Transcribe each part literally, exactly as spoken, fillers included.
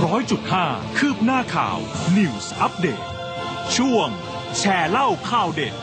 ร้อยจุดห้า คืบหน้าข่าว News Update ช่วงแชร์เล่าข่าวเด็ด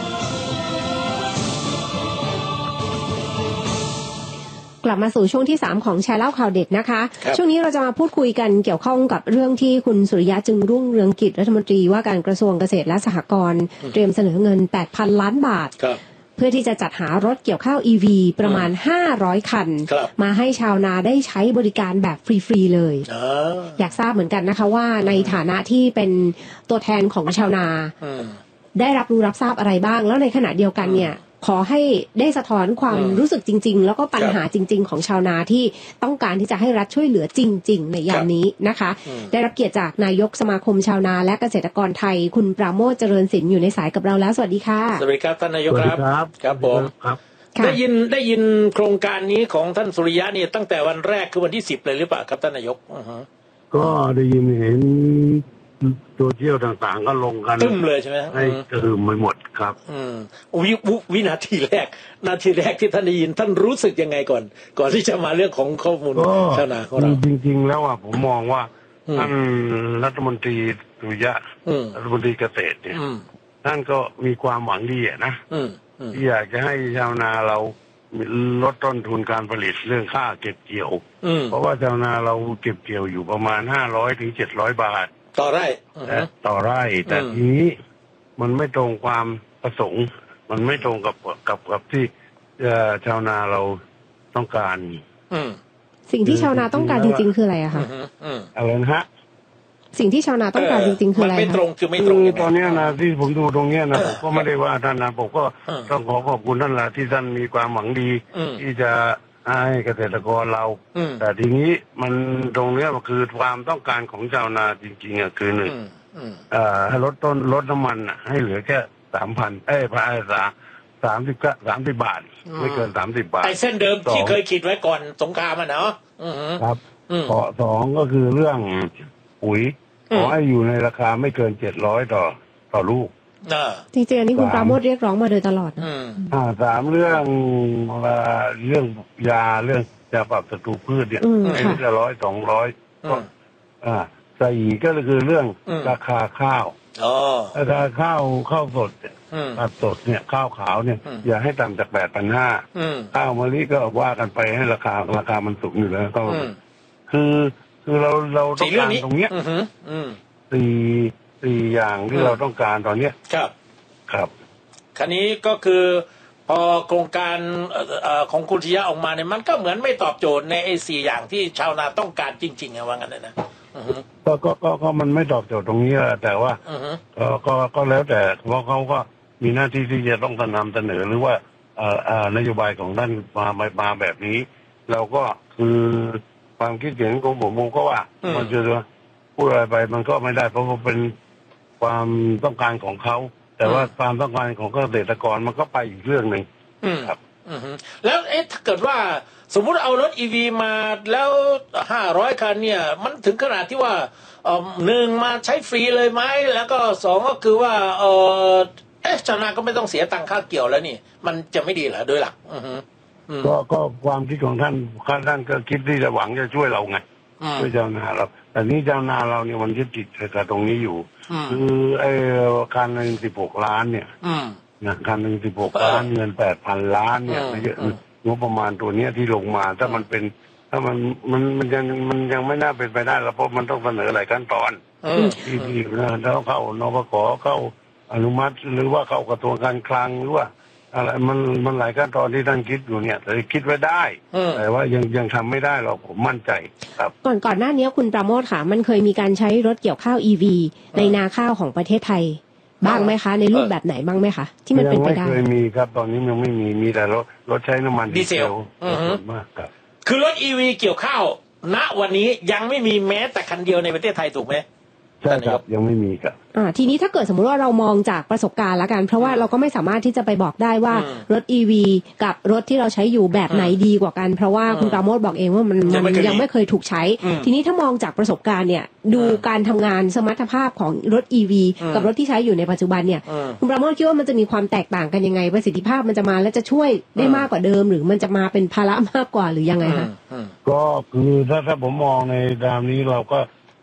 กลับมาสู่ช่วงที่สามของแชร์เล่าข่าวเด็ดนะคะช่วงนี้เราจะมาพูดคุยกันเกี่ยวข้องกับเรื่องที่คุณสุริยะจึงรุ่งเรืองกิจรัฐมนตรีว่าการกระทรวงเกษตรและสหกรณ์เตรียมเสนอเงิน แปดพัน ล้านบาทเพื่อที่จะจัดหารถเกี่ยวข้าว อี วี ประมาณห้าร้อยคันมาให้ชาวนาได้ใช้บริการแบบฟรีๆเลย อ, อยากทราบเหมือนกันนะคะว่าในฐานะที่เป็นตัวแทนของชาวนาได้รับรู้รับทราบอะไรบ้างแล้วในขณะเดียวกันเนี่ยขอให้ได้สะท้อนความรู้สึกจริงๆแล้วก็ปัญหาจริงๆของชาวนาที่ต้องการที่จะให้รัฐช่วยเหลือจริงๆในยามนี้นะคะได้รับเกียรติจากนายกสมาคมชาวนาและเกษตรกรไทยคุณปราโมช เจริญศิลป์อยู่ในสายกับเราแล้วสวัสดีค่ะสวัสดีครับท่านนายกครับครับผมได้ยินได้ยินโครงการนี้ของท่านสุริยะนี่ตั้งแต่วันแรกคือวันที่สิบเลยหรือเปล่าครับท่านนายกก็ได้ยินเห็นโซเชียลต่างๆก็ลงกันตึ้มเลยใช่ไหมให้ตึ้มไปหมดครับอืมวิวินาทีแรกนาทีแรกที่ท่านได้ยินท่านรู้สึกยังไงก่อนก่อนที่จะมาเรื่องของข้อมูลชาวนาของเราจริงๆแล้วอ่ะผมมองว่าท่านรัฐมนตรีสุริยะรัฐมนตรีเกษตรเนี่ยท่านก็มีความหวังดีอ่ะนะที่อยากจะให้ชาวนาเราลดต้นทุนการผลิตเรื่องค่าเก็บเกี่ยวเพราะว่าชาวนาเราเก็บเกี่ยวอยู่ประมาณห้าร้อยถึงเจ็ดร้อยบาทต่อไร่ต่อไร่แต่ทีนี้มันไม่ตรงความประสงค์มันไม่ตรงกับกับกับที่ชาวนาเราต้องการสิ่งที่ชาวนาต้องการจริงๆคืออะไรอะคะอะไรนะฮะสิ่งที่ชาวนาต้องการจริงๆคืออะไรไม่ตรงคือไม่ตรงตอนนี้นะที่ผมดูตรงนี้นะผมก็ไม่ได้ว่าท่านนะผมก็ต้องขอขอบคุณท่านละที่ท่านมีความหวังดีที่จะให้เกษตรกรเราแต่ทีนี้มันตรงนี้ก็คือความต้องการของชาวนาจริงๆอ่ะคือหนึ่งให้ลดต้นลดน้ำมันอ่ะให้เหลือแค่สามพันเอ้ยพายสาสามสิบก็สามสิบบาทไม่เกินสามสิบบาทไอ้เส้นเดิมที่เคยคิดไว้ก่อนสงครามอ่ะเนาะครับข้อสองก็คือเรื่องปุ๋ยขอให้อยู่ในราคาไม่เกินเจ็ดร้อยต่อต่อลูกจริงๆอันนี้คุณปราโมชเรียกร้องมาโดยตลอดอ่าสามเรื่องเรื่องยาเรื่องยาปรับศัตรูพืชเนี่ยให้ละร้อยสองร้อยก็อ่าสี่ก็คือเรื่องราคาข้าวราคาข้าวข้าวสดข้าวสดเนี่ยข้าวขาวเนี่ยอย่าให้ต่ำจากแปดพันห้าข้าวมะลิก็ว่ากันไปให้ราคาราคามันสูงอยู่แล้วก็คือคือเราเราต้องการตรงเนี้ยสี่สี่อย่างที่เราต้องการตอนเนี้ยครับครับคราวนี้ก็คือพอโครงการของคุณชิยะออกมาเนี่ยมันก็เหมือนไม่ตอบโจทย์ในไอ้สี่อย่างที่ชาวนาต้องการจริงๆอะว่างั้นนะก็ก็ก็ก็มันไม่ตอบโจทย์ตรงนี้แต่ว่าก็ก็ก็แล้วแต่เพราะเขาก็มีหน้าที่ที่จะต้องนำเสนอหรือว่าเอ่อเอ่อนโยบายของท่านมามาแบบนี้เราก็คือความคิดเห็นของผมผมก็ว่ามันจะพูดอะไรไปมันก็ไม่ได้เพราะว่าเป็นความต้องการของเขาแต่ว่าความต้องการของเกษตรกรมันก็ไปอีกเรื่องหนึ่งครับแล้วเอ๊ะถ้าเกิดว่าสมมุติเอารถ อี วี มาแล้วห้าร้อยคันเนี่ยมันถึงขนาดที่ว่าเอ่อหนึ่งมาใช้ฟรีเลยไหมแล้วก็สองก็คือว่าเออเอ๊ะชาวนาก็ไม่ต้องเสียตังค่าเกี่ยวแล้วนี่มันจะไม่ดีเหรอโดยหลักก็ก็ความคิดของท่านท่านก็คิดที่จะหวังจะช่วยเราไงช่วยชาวนาเราแต่นี้ชาวนาเราเนี่ยมันยึดติดกับตรงนี้อยู่คือไอ้การหนึ่งสิบหกล้านเนี่ยนะการหนึ่งสิบหกล้านเงินแปดพันล้านเนี่ยงบประมาณตัวเนี้ยที่ลงมาถ้ามันเป็นถ้ามันมันมันยังมันยังไม่น่าเป็นไปได้แล้วเพราะมันต้องเสนอหลายขั้นตอนที่ที่แล้วเข้านปก.เข้าอนุมัติหรือว่าเข้ากระทรวงการคลังหรือว่าอะไรมันมันหลายขั้นตอนที่ท่านคิดอยู่เนี่ยแต่คิดไว้ได้แต่ว่ายังยังทำไม่ได้หรอกผมมั่นใจครับก่อนก่อนหน้านี้คุณปราโมชค่ะมันเคยมีการใช้รถเกี่ยวข้าว อี วี ในนาข้าวของประเทศไทยบ้างไหมคะในรูปแบบไหนบ้างไหมคะที่มันเป็นไปได้ยังไม่เคยมีครับตอนนี้ยังไม่มีมีแต่รถรถใช้น้ำมันดีเซลมากครับคือรถ อี วี เกี่ยวข้าวณวันนี้ยังไม่มีแม้แต่คันเดียวในประเทศไทยถูกไหมใช่ครับยังไม่มีครับอ่าทีนี้ถ้าเกิดสมมุติว่าเรามองจากประสบการณ์ละกันเพราะว่าเราก็ไม่สามารถที่จะไปบอกได้ว่ารถ อี วี กับรถที่เราใช้อยู่แบบไหนดีกว่ากันเพราะว่าคุณปราโมชบอกเองว่ามันมันยังไม่เคยถูกใช้ทีนี้ถ้ามองจากประสบการณ์เนี่ยดูการทำงานสมรรถภาพของรถ อี วี กับรถที่ใช้อยู่ในปัจจุบันเนี่ยคุณปราโมชคิดว่ามันจะมีความแตกต่างกันยังไงประสิทธิภาพมันจะมาแล้วจะช่วยได้มากกว่าเดิมหรือมันจะมาเป็นภาระมากกว่าหรือยังไงคะก็คือถ้าถ้าผมมองในดามนี้เราก็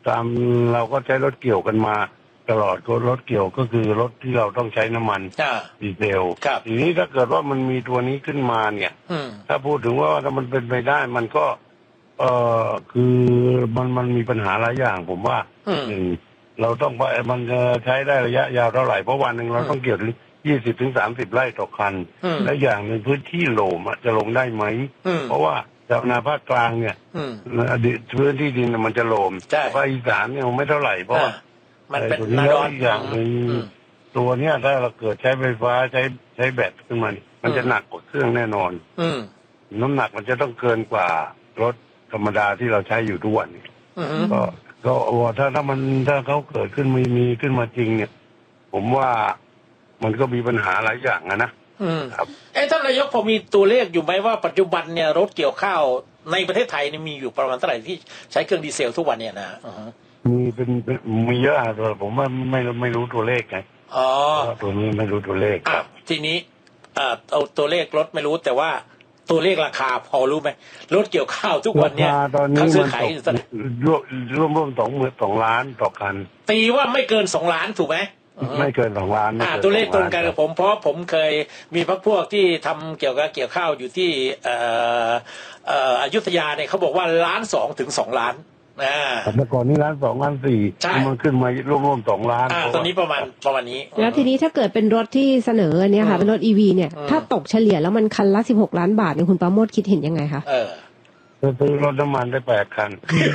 ตามเราก็ใช้รถเกี่ยวกันมาตลอดรถเกี่ยวก็คือรถที่เราต้องใช้น้ำมันดีเซลทีนี้ถ้าเกิดว่ามันมีตัวนี้ขึ้นมาเนี่ยถ้าพูดถึงว่าถ้ามันเป็นไปได้มันก็เออคือมันมันมีปัญหาหลายอย่างผมว่าหนึ่งเราต้องไปมันจะใช้ได้ระยะยาวเท่าไหร่เพราะวันหนึ่งเราต้องเกี่ยวยี่สิบถึงสามสิบไร่ต่อคันและอย่างหนึ่งพื้นที่โหลมจะลงได้ไหมเพราะว่าชาวนาภาคกลางเนี่ยพื้นที่ดินมันจะโหลมภาคอีสานเนี่ยไม่เท่าไหร่เพราะมันเป็นนาดอนอย่างหนึ่งตัวเนี้ยถ้าเราเกิดใช้ไฟฟ้าใช้ใช้แบตขึ้นมามันจะหนักกว่าเครื่องแน่นอนน้ำหนักมันจะต้องเกินกว่ารถธรรมดาที่เราใช้อยู่ทุกวันก็ก็ถ้าถ้ามันถ้าเขาเกิดขึ้นมีมีขึ้นมาจริงเนี่ยผมว่ามันก็มีปัญหาหลายอย่างนะครับเอ้ท่านนายกพอมีตัวเลขอยู่ไหมว่าปัจจุบันเนี่ยรถเกี่ยวข้าวในประเทศไทยนี่มีอยู่ประมาณเท่าไหร่ที่ใช้เครื่องดีเซลทุกวันเนี่ยนะมีเป็นมีเยอะแต่ผมว่าไม่ไม่รู้ตัวเลขไงอ๋อตัวนี้ไม่รู้ตัวเลขครับทีนี้เอาตัวเลขรถไม่รู้แต่ว่าตัวเลขราคาพอรู้ไหมรถเกี่ยวข้าวทุกวันเนี่ยเขาซื้อขายร่วมร่วมร่วมสองหมื่นสองล้านต่อคันตีว่าไม่เกินสองล้านถูกไหมไม่เกินสองล้านตัวเลขตรงกันกับผมเพราะผมเคยมีพรรคพวกที่ทำเกี่ยวกับเกี่ยวข้าวอยู่ที่อยุธยาเนี่ยเขาบอกว่าล้านสองถึงสองล้านแต่ก่อนนี้ล้านสองล้านสี่มันขึ้นมาร่วมๆสองล้านตอนนี้ประมาณประมาณนี้แล้วทีนี้ถ้าเกิดเป็นรถที่เสนอเนี่ยค่ะเป็นรถ อี วี เนี่ยถ้าตกเฉลี่ยแล้วมันคันละสิบหกล้านบาทเนี่ยคุณปราโมทคิดเห็นยังไงคะเออซื้อรถน้ำมันได้แปดคัน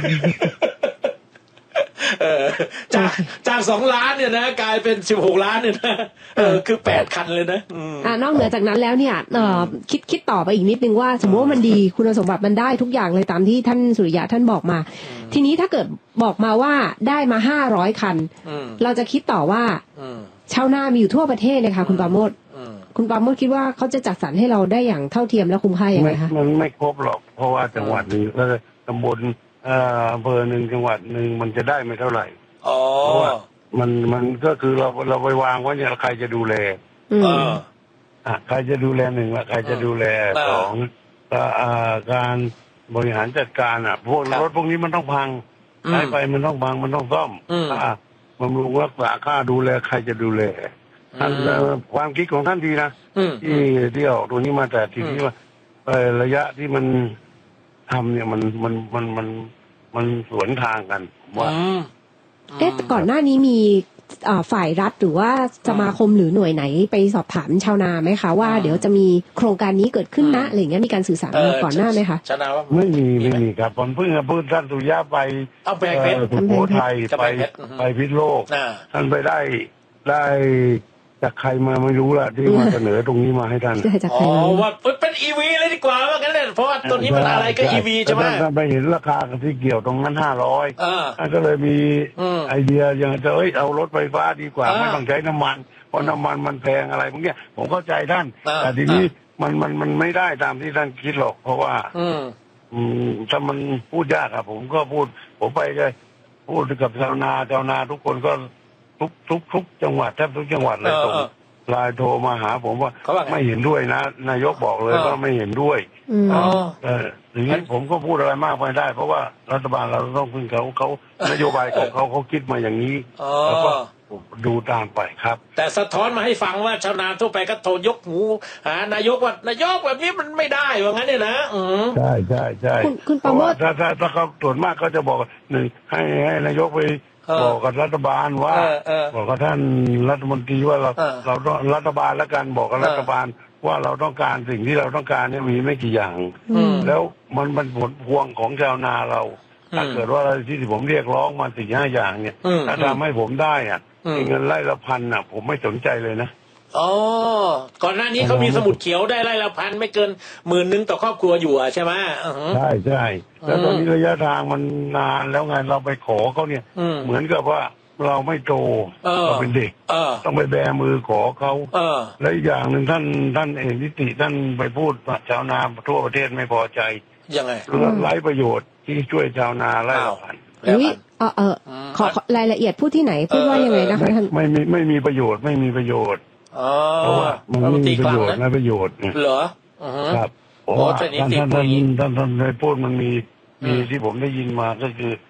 เออจากจากสองล้านเนี่ยนะกลายเป็นสิบหกล้านเนี่ยนะเออคือแปดคันเลยนะอ่านอกเหนือจากนั้นแล้วเนี่ยเออคิดคิดต่อไปอีกนิดนึงว่าสมมติว่ามันดีคุณสมบัติมันได้ทุกอย่างเลยตามที่ท่านสุริยะท่านบอกมาทีนี้ถ้าเกิดบอกมาว่าได้มาห้าร้อยคันเราจะคิดต่อว่าชาวนามีอยู่ทั่วประเทศเลยค่ะคุณปราโมทคุณปราโมทคิดว่าเขาจะจัดสรรให้เราได้อย่างเท่าเทียมและคุ้มค่าอย่างไรคะมันไม่ครบหรอกเพราะว่าจังหวัดนี้ก็ตำบลอำเภอหนึ่งจังหวัดหนึ่งมันจะได้ไม่เท่าไหร่เพราะว่ามันมันก็คือเราเราไปวางไว้เนี่ยใครจะดูแลอ่าใครจะดูแลหนึ่งละใครจะดูแลสองการบริหารจัดการอ่ะพวกรถพวกนี้มันต้องพังใช้ไปมันต้องพังมันต้องซ่อมอ่าบำรุงรักษาค่าดูแลใครจะดูแลท่านความคิดของท่านดีนะที่ที่ออกตัวนี้มาแต่ทีนี้ว่าระยะที่มันทำเนี่ยมันมันมันมันมันสวนทางกันว่าเอ๊ะก่อนหน้านี้มีฝ่ายรัฐหรือว่าสมาคมหรือหน่วยไหนไปสอบถามชาวนาไหมคะว่าเดี๋ยวจะมีโครงการนี้เกิดขึ้นนะอะไรอย่างเงี้ยมีการสื่อสารก่อนหน้าไหมคะชาวนาว่าไม่มีไม่มีครับผมเพิ่งเพิ่งท่านสุริยะไปสุโขทัยไปไปพิษณุโลกท่านไปได้ได้จากใครมาไม่รู้ละที่มาเสนอตรงนี้มาให้ท่านอ๋อว่าเป็น อี วี เลยดีกว่าว่างั้นเลยเพราะว่าตัวนี้มันอะไรก็ อี วี ใช่ไหมท่านไปเห็นราคาที่เกี่ยวตรงนั้นห้าร้อยท่านก็เลยมีไอเดียอย่างจะเอ้ยเอารถไฟฟ้าดีกว่าไม่ต้องใช้น้ำมันเพราะน้ำมันมันแพงอะไรพวกเนี้ยผมเข้าใจท่านแต่ทีนี้มันมันมันไม่ได้ตามที่ท่านคิดหรอกเพราะว่าอืมถ้ามันพูดยากอะผมก็พูดผมไปเลยพูดกับชาวนาชาวนาทุกคนก็ทุกทุกทุกจังหวัดแทบทุกจังหวัดเลยส่งไลน์โทรมาหาผมว่าไม่เห็นด้วยนะนายกบอกเลยว่าไม่เห็นด้วยเอออย่างนี้ผมก็พูดอะไรมากไม่ได้เพราะว่ารัฐบาลเราต้องพึ่งเขาเขานโยบายของเขาเขาคิดมาอย่างนี้แล้วก็ดูตามไปครับแต่สะท้อนมาให้ฟังว่าชาวนาทั่วไปก็โทรยกหูหานายกว่านายกแบบนี้มันไม่ได้ว่างั้นเนี่ยนะใช่ใช่ใช่เพราะว่าถ้าถ้าถ้าเขาตรวจมากเขาจะบอกหนึ่งให้ให้นายกไปบอกกับรัฐบาลว่าบอกกับท่านรัฐมนตรีว่าเราเราต้องรัฐบาลแล้วกันบอกกับรัฐบาลว่าเราต้องการสิ่งที่เราต้องการเนี่ยมีไม่กี่อย่างแล้วมันเป็นผลพวงของชาวนาเราถ้าเกิดว่าที่ผมเรียกร้องมาสี่ห้าอย่างเนี่ยถ้าทำให้ผมได้อ่ะเงินไร่ละพันอ่ะผมไม่สนใจเลยนะอ๋อก่อนหน้านี้เขามีสมุดเขียวได้ไร่ละพันไม่เกินหมื่นนึงต่อครอบครัวอยู่อ่ะใช่ไหมใช่ใช่แล้วตอนนี้ระยะทางมันนานแล้วไงเราไปขอเขาเนี่ยเหมือนกับว่าเราไม่โตเราเป็นเด็กต้องไปแบมือขอเขาแล้วอีกอย่างหนึ่งท่านท่านเอกนิติท่านไปพูดชาวนาทั่วประเทศไม่พอใจยังไงไร้ประโยชน์ที่ช่วยชาวนาไร่ละพันอุ้ยเออเออขอรายละเอียดพูดที่ไหนพูดว่ายังไงนะคะท่านไม่มีไม่มีประโยชน์ไม่มีประโยชน์เพราะว่ามันไม่มีประโยชน์ไม่ประโยชน์เหรอครับเพราะว่าท่านท่านท่านท่านท่านได้พูดมันมีมีที่ผมได้ยินมาก็คือ